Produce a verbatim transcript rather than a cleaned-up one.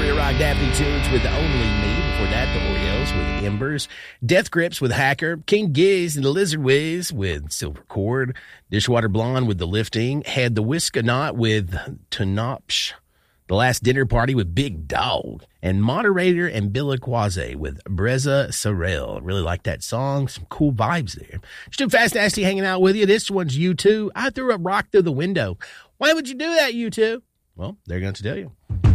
We rock Daphne Tunes with Only Me. Before that, the Orioles with Embers. Death Grips with Hacker. King Giz and the Lizard Wiz with Silver Cord. Dishwater Blonde with The Lifting. Had the Whiskonaut with Tunopsh. The Last Dinner Party with Big Dog. And Moderator and Billaquaze with Breza Sorrell. Really like that song. Some cool vibes there. Stu Fast Nasty hanging out with you. This one's U two. I threw a rock through the window. Why would you do that, U two? Well, they're going to tell you.